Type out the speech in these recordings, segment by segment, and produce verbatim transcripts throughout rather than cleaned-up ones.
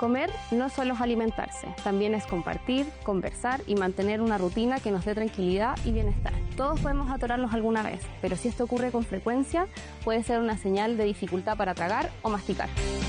Comer no solo es alimentarse, también es compartir, conversar y mantener una rutina que nos dé tranquilidad y bienestar. Todos podemos atorarnos alguna vez, pero si esto ocurre con frecuencia, puede ser una señal de dificultad para tragar o masticar.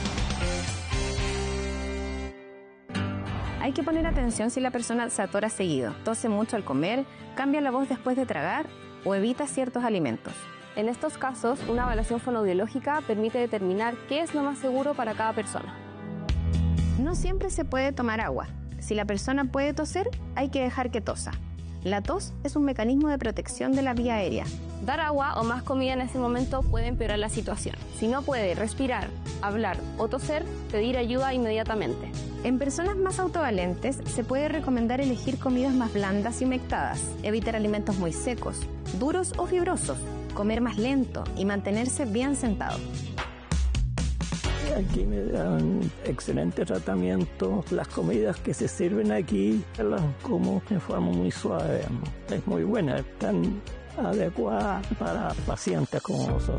Hay que poner atención si la persona se atora seguido, tose mucho al comer, cambia la voz después de tragar o evita ciertos alimentos. En estos casos, una evaluación fonoaudiológica permite determinar qué es lo más seguro para cada persona. No siempre se puede tomar agua. Si la persona puede toser, hay que dejar que tosa. La tos es un mecanismo de protección de la vía aérea. Dar agua o más comida en ese momento puede empeorar la situación. Si no puede respirar, hablar o toser, pedir ayuda inmediatamente. En personas más autovalentes se puede recomendar elegir comidas más blandas y humectadas, evitar alimentos muy secos, duros o fibrosos, comer más lento y mantenerse bien sentado. Aquí me dan excelente tratamiento. Las comidas que se sirven aquí las como de forma muy suave. Es muy buena, tan adecuada para pacientes como nosotros.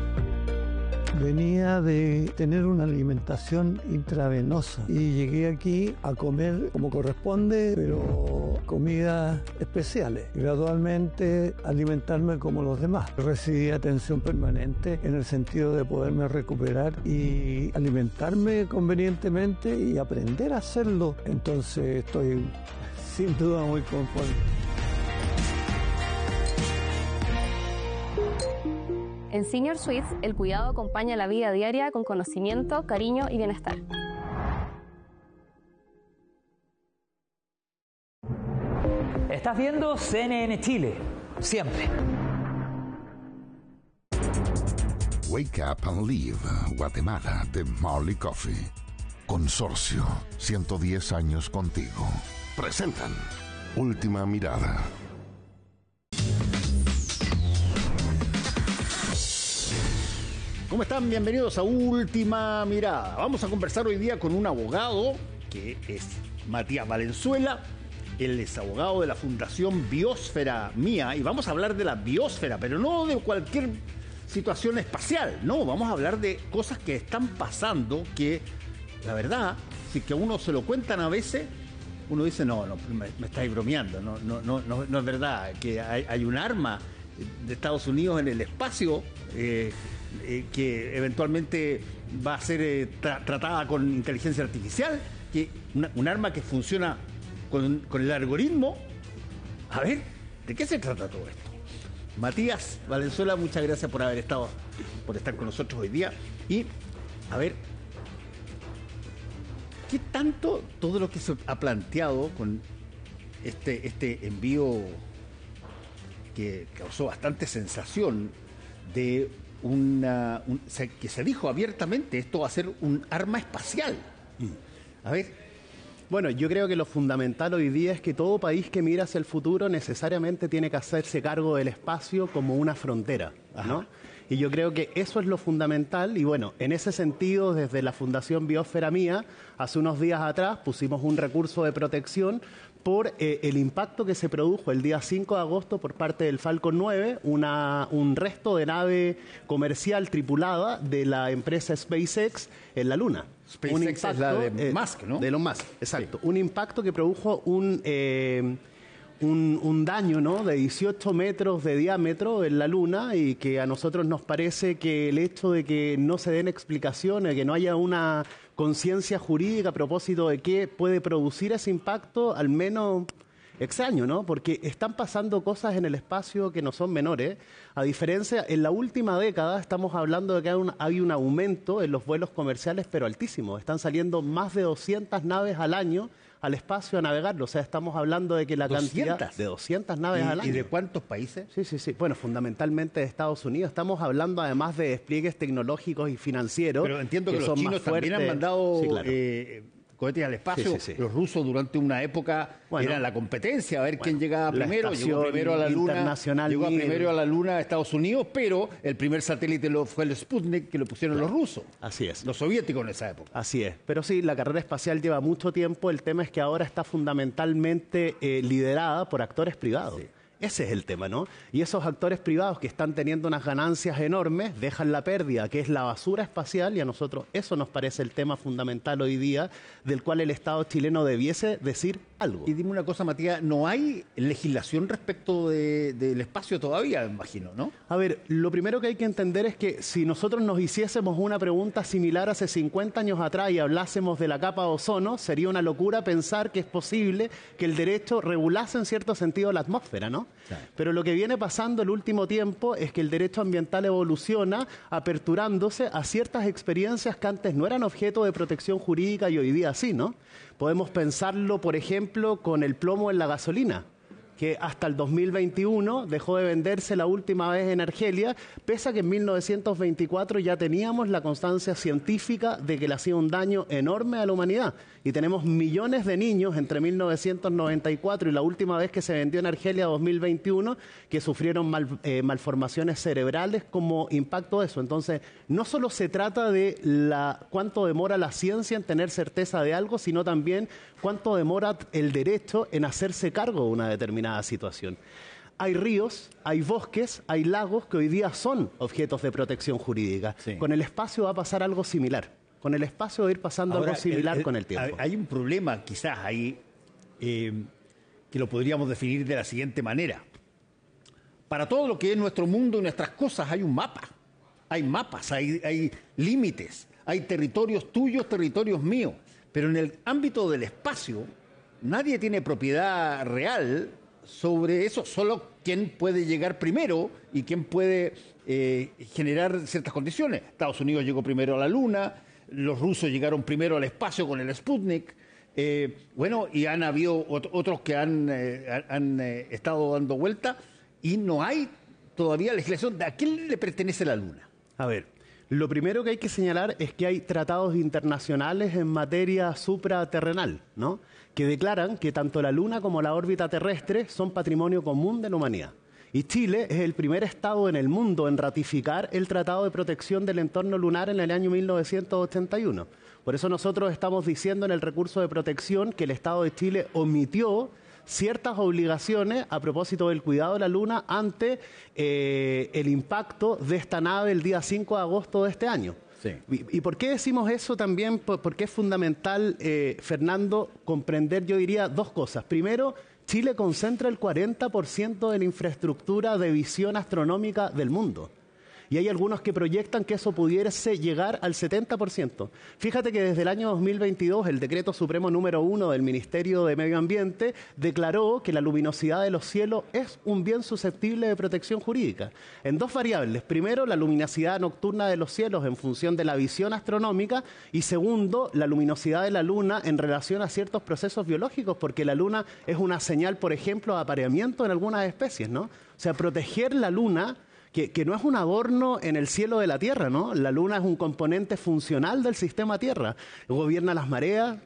Venía de tener una alimentación intravenosa y llegué aquí a comer como corresponde, pero comidas especiales. Gradualmente alimentarme como los demás. Recibí atención permanente en el sentido de poderme recuperar y alimentarme convenientemente y aprender a hacerlo. Entonces estoy sin duda muy conforme. En Senior Suites, el cuidado acompaña la vida diaria con conocimiento, cariño y bienestar. Estás viendo C N N Chile, siempre. Wake Up and Live, Guatemala, de Marley Coffee. Consorcio, ciento diez años contigo. Presentan Última Mirada. ¿Cómo están? Bienvenidos a Última Mirada. Vamos a conversar hoy día con un abogado que es Matías Valenzuela. Él es abogado de la Fundación Biosfera Mía y vamos a hablar de la biosfera, pero no de cualquier situación espacial, no, vamos a hablar de cosas que están pasando que, la verdad, si que a uno se lo cuentan a veces, uno dice, no, no, me, me estáis bromeando, no, no, no, no, no es verdad, que hay, hay un arma de Estados Unidos en el espacio eh, eh, que eventualmente va a ser eh, tra- tratada con inteligencia artificial, que una, un arma que funciona con, con el algoritmo. A ver, ¿de qué se trata todo esto? Matías Valenzuela, muchas gracias por haber estado, por estar con nosotros hoy día. Y, a ver, ¿qué tanto todo lo que se ha planteado con este, este envío que causó bastante sensación de una... Un, se, que se dijo abiertamente, esto va a ser un arma espacial? A ver... Bueno, yo creo que lo fundamental hoy día es que todo país que mira hacia el futuro necesariamente tiene que hacerse cargo del espacio como una frontera, ¿no? Ajá. Y yo creo que eso es lo fundamental y bueno, en ese sentido, desde la Fundación Biosfera Mía, hace unos días atrás pusimos un recurso de protección por eh, el impacto que se produjo el día cinco de agosto por parte del Falcon nueve, una, un resto de nave comercial tripulada de la empresa SpaceX en la Luna. SpaceX un impacto, es la de eh, Musk, ¿no? De Elon Musk, exacto. Sí. Un impacto que produjo un... Eh, Un, un daño, ¿no?, de dieciocho metros de diámetro en la Luna y que a nosotros nos parece que el hecho de que no se den explicaciones, que no haya una conciencia jurídica a propósito de qué puede producir ese impacto, al menos extraño, ¿no? Porque están pasando cosas en el espacio que no son menores. A diferencia, en la última década estamos hablando de que hay un, hay un aumento en los vuelos comerciales, pero altísimo. Están saliendo más de doscientas naves al año al espacio a navegarlo. O sea, estamos hablando de que la ¿doscientas? Cantidad de doscientas naves ¿Y, al año. ¿Y de cuántos países? Sí, sí, sí. Bueno, fundamentalmente de Estados Unidos. Estamos hablando además de despliegues tecnológicos y financieros. Pero entiendo que, que los son chinos más también fuertes. han mandado... Sí, claro. eh, cohetes al espacio. Sí, sí, sí. Los rusos durante una época bueno, eran la competencia, a ver bueno, quién llegaba primero. Llegó primero a la Luna, llegó Mir. primero a la Luna a Estados Unidos, pero el primer satélite lo fue el Sputnik, que lo pusieron claro. los rusos. Así es. Los soviéticos en esa época. Así es. Pero sí, la carrera espacial lleva mucho tiempo. El tema es que ahora está fundamentalmente eh, liderada por actores privados. Sí. Ese es el tema, ¿no? Y esos actores privados que están teniendo unas ganancias enormes dejan la pérdida, que es la basura espacial, y a nosotros eso nos parece el tema fundamental hoy día, del cual el Estado chileno debiese decir algo. Y dime una cosa, Matías, ¿no hay legislación respecto de, del espacio todavía, me imagino, no? A ver, lo primero que hay que entender es que si nosotros nos hiciésemos una pregunta similar hace cincuenta años atrás y hablásemos de la capa de ozono, sería una locura pensar que es posible que el derecho regulase en cierto sentido la atmósfera, ¿no? Claro. Pero lo que viene pasando el último tiempo es que el derecho ambiental evoluciona aperturándose a ciertas experiencias que antes no eran objeto de protección jurídica y hoy día sí, ¿no? Podemos pensarlo, por ejemplo, con el plomo en la gasolina, que hasta el dos mil veintiuno dejó de venderse la última vez en Argelia, pese a que en mil novecientos veinticuatro ya teníamos la constancia científica de que le hacía un daño enorme a la humanidad. Y tenemos millones de niños entre mil novecientos noventa y cuatro y la última vez que se vendió en Argelia, dos mil veintiuno, que sufrieron mal, eh, malformaciones cerebrales como impacto de eso. Entonces, no solo se trata de la, cuánto demora la ciencia en tener certeza de algo, sino también cuánto demora el derecho en hacerse cargo de una determinada situación. Hay ríos, hay bosques, hay lagos que hoy día son objetos de protección jurídica. Sí. Con el espacio va a pasar algo similar. Con el espacio va a ir pasando Ahora, algo similar el, el, con el tiempo. Hay un problema quizás ahí eh, que lo podríamos definir de la siguiente manera. Para todo lo que es nuestro mundo y nuestras cosas hay un mapa. Hay mapas, hay, hay límites, hay territorios tuyos, territorios míos. Pero en el ámbito del espacio, nadie tiene propiedad real sobre eso, solo quién puede llegar primero y quién puede eh, generar ciertas condiciones. Estados Unidos llegó primero a la Luna, los rusos llegaron primero al espacio con el Sputnik, eh, bueno, y han habido ot- otros que han, eh, han eh, estado dando vuelta y no hay todavía legislación. ¿A quién le pertenece la Luna? A ver, lo primero que hay que señalar es que hay tratados internacionales en materia supraterrenal, ¿no?, que declaran que tanto la Luna como la órbita terrestre son patrimonio común de la humanidad. Y Chile es el primer estado en el mundo en ratificar el Tratado de Protección del Entorno Lunar en el año mil novecientos ochenta y uno. Por eso nosotros estamos diciendo en el recurso de protección que el Estado de Chile omitió ciertas obligaciones a propósito del cuidado de la Luna ante eh, el impacto de esta nave el día cinco de agosto de este año. Sí. ¿Y, ¿Y por qué decimos eso también? Porque es fundamental, eh, Fernando, comprender, yo diría, dos cosas. Primero, Chile concentra el cuarenta por ciento de la infraestructura de visión astronómica del mundo. Y hay algunos que proyectan que eso pudiese llegar al setenta por ciento. Fíjate que desde el año dos mil veintidós el Decreto Supremo número uno del Ministerio de Medio Ambiente declaró que la luminosidad de los cielos es un bien susceptible de protección jurídica. En dos variables. Primero, la luminosidad nocturna de los cielos en función de la visión astronómica y segundo, la luminosidad de la Luna en relación a ciertos procesos biológicos, porque la Luna es una señal, por ejemplo, de apareamiento en algunas especies, ¿no? O sea, proteger la Luna... Que, que no es un adorno en el cielo de la Tierra, ¿no? La Luna es un componente funcional del sistema Tierra. Gobierna las mareas,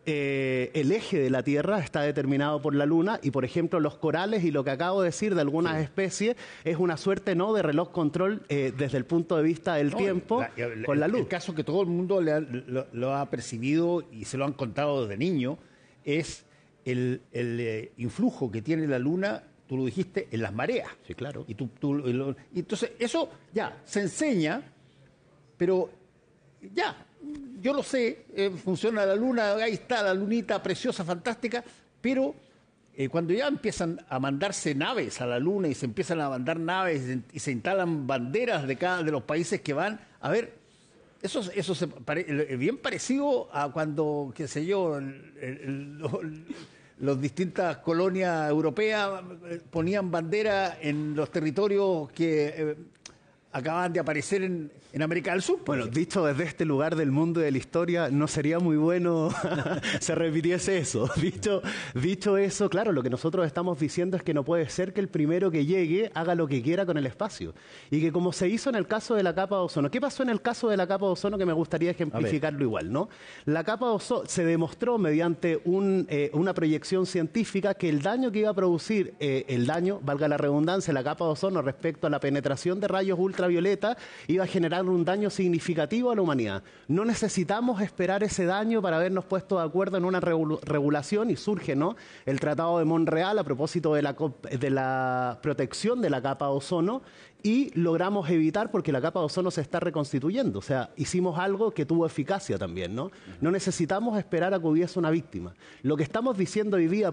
eh, el eje de la Tierra está determinado por la Luna y, por ejemplo, los corales y lo que acabo de decir de algunas sí. especies es una suerte, ¿no?, de reloj control eh, desde el punto de vista del no, tiempo la, la, con la luz. El caso que todo el mundo le ha, lo, lo ha percibido y se lo han contado desde niño es el, el eh, influjo que tiene la Luna. Tú lo dijiste, en las mareas. Sí, claro. Y, tú, tú, lo, y entonces, eso ya se enseña, pero ya, yo lo sé, eh, funciona la Luna, ahí está la lunita preciosa, fantástica, pero eh, cuando ya empiezan a mandarse naves a la Luna y se empiezan a mandar naves y se instalan banderas de cada de los países que van, a ver, eso, eso es pare, bien parecido a cuando, qué sé yo, el, el, el, las distintas colonias europeas ponían bandera en los territorios que eh, acababan de aparecer en, en América del Sur. Bueno, dicho desde este lugar del mundo y de la historia, no sería muy bueno se repitiese eso. Dicho, dicho eso, claro, lo que nosotros estamos diciendo es que no puede ser que el primero que llegue haga lo que quiera con el espacio. Y que como se hizo en el caso de la capa de ozono, ¿qué pasó en el caso de la capa de ozono? Que me gustaría ejemplificarlo igual, ¿no? La capa de ozono se demostró mediante un, eh, una proyección científica que el daño que iba a producir, eh, el daño, valga la redundancia, la capa de ozono respecto a la penetración de rayos ultravioleta ultravioleta iba a generar un daño significativo a la humanidad. No necesitamos esperar ese daño para habernos puesto de acuerdo en una regulación y surge, ¿no?, el Tratado de Montreal a propósito de la, de la protección de la capa de ozono, y logramos evitar, porque la capa de ozono se está reconstituyendo. O sea, hicimos algo que tuvo eficacia también, ¿no? No necesitamos esperar a que hubiese una víctima. Lo que estamos diciendo hoy día,